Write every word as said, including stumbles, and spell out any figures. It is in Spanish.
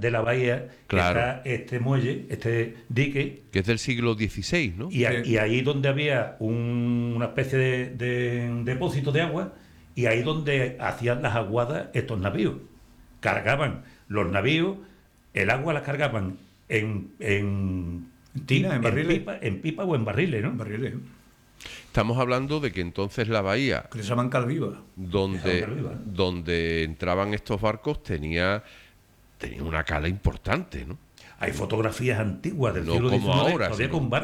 de la bahía Claro. está este muelle, este dique, Que es del siglo dieciséis, ¿no? y, a- y ahí donde había un- una especie de, de depósito de agua, y ahí donde hacían las aguadas estos navíos. Cargaban los navíos, el agua la cargaban en, en, Tinas, en en barriles. pipa, en pipa o en barriles, ¿no? Barriles, ¿eh? Estamos hablando de que entonces la bahía Que le llaman calviva. donde, Esa otra viva. donde entraban estos barcos tenía, tenía una cala importante, ¿no? Hay fotografías antiguas del No siglo como diecinueve ahora, todavía sino- con